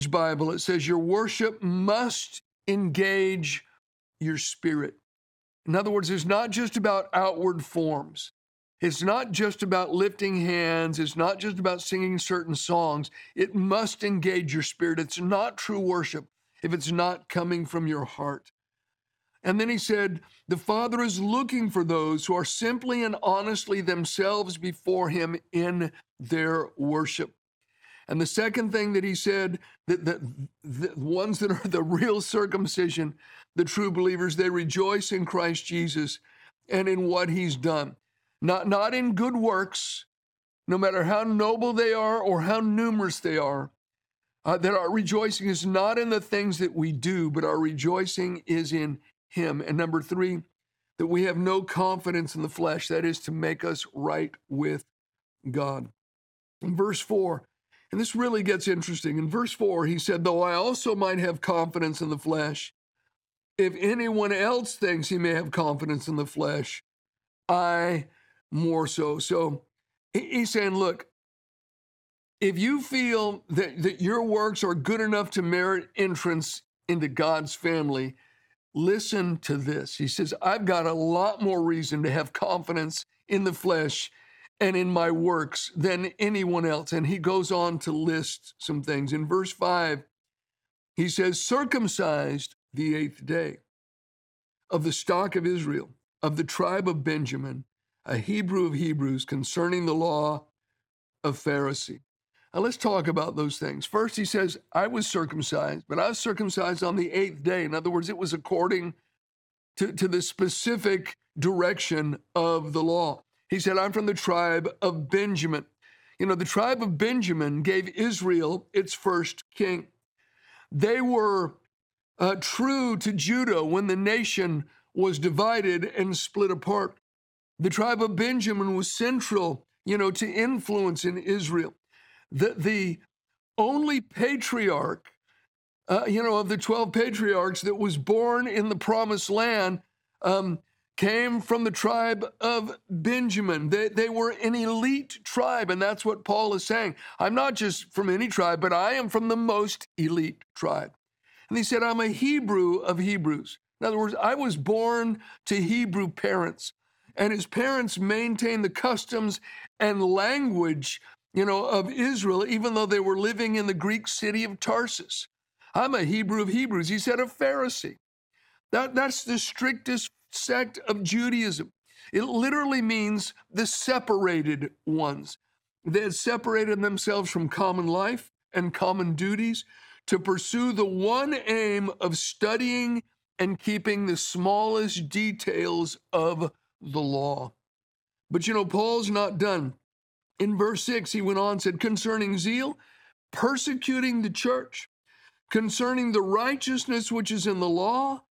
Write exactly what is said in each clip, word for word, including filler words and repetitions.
Bible, it says your worship must engage your spirit. In other words, it's not just about outward forms. It's not just about lifting hands. It's not just about singing certain songs. It must engage your spirit. It's not true worship if it's not coming from your heart. And then he said, the Father is looking for those who are simply and honestly themselves before him in their worship. And the second thing that he said, that the, the ones that are the real circumcision, the true believers, they rejoice in Christ Jesus and in what he's done. Not, not in good works, no matter how noble they are or how numerous they are. Uh, that our rejoicing is not in the things that we do, but our rejoicing is in him. And number three, that we have no confidence in the flesh, that is to make us right with God. In verse four, and this really gets interesting. In verse four, he said, though I also might have confidence in the flesh, if anyone else thinks he may have confidence in the flesh, I more so. So he's saying, look, if you feel that, that your works are good enough to merit entrance into God's family, listen to this. He says, I've got a lot more reason to have confidence in the flesh and in my works than anyone else. And he goes on to list some things. In verse five, he says, circumcised the eighth day, of the stock of Israel, of the tribe of Benjamin, a Hebrew of Hebrews, concerning the law of Pharisee. Now let's talk about those things. First, he says, I was circumcised, but I was circumcised on the eighth day. In other words, it was according to, to the specific direction of the law. He said, I'm from the tribe of Benjamin. You know, the tribe of Benjamin gave Israel its first king. They were uh, true to Judah when the nation was divided and split apart. The tribe of Benjamin was central, you know, to influence in Israel. The, the only patriarch, uh, you know, of the twelve patriarchs that was born in the promised land um, came from the tribe of Benjamin. They, they were an elite tribe, and that's what Paul is saying. I'm not just from any tribe, but I am from the most elite tribe. And he said, I'm a Hebrew of Hebrews. In other words, I was born to Hebrew parents, and his parents maintained the customs and language, you know, of Israel, even though they were living in the Greek city of Tarsus. I'm a Hebrew of Hebrews. He said a Pharisee. That, that's the strictest sect of Judaism. It literally means the separated ones. They had separated themselves from common life and common duties to pursue the one aim of studying and keeping the smallest details of the law. But you know, Paul's not done. In verse six, he went on and said, concerning zeal, persecuting the church, concerning the righteousness which is in the law,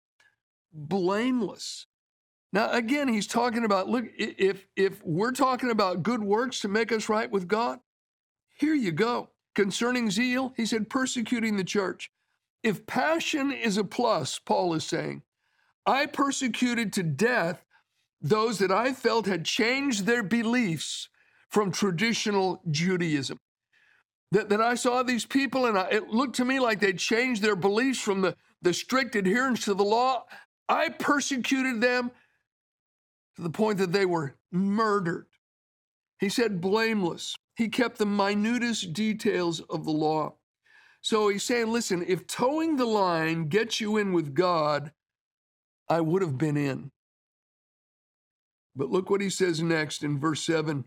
blameless. Now, again, he's talking about, look, if, if we're talking about good works to make us right with God, here you go. Concerning zeal, he said, persecuting the church. If passion is a plus, Paul is saying, I persecuted to death those that I felt had changed their beliefs from traditional Judaism. That, that I saw these people and I, it looked to me like they'd changed their beliefs from the, the strict adherence to the law. I persecuted them to the point that they were murdered. He said blameless. He kept the minutest details of the law. So he's saying, listen, if towing the line gets you in with God, I would have been in. But look what he says next in verse seven.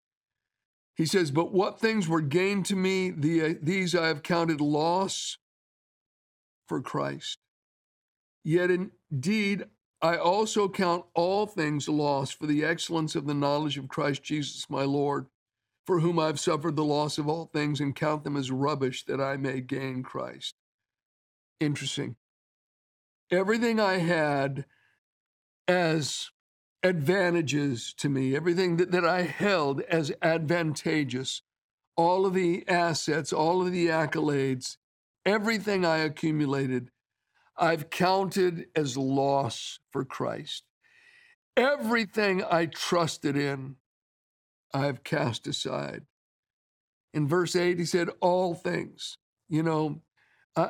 He says, but what things were gained to me, the, these I have counted loss for Christ. Yet indeed, I also count all things loss for the excellence of the knowledge of Christ Jesus my Lord, for whom I've suffered the loss of all things and count them as rubbish that I may gain Christ. Interesting. Everything I had as advantages to me, everything that, that I held as advantageous, all of the assets, all of the accolades, everything I accumulated, I've counted as loss for Christ. Everything I trusted in, I've cast aside. In verse eight, he said, all things. You know,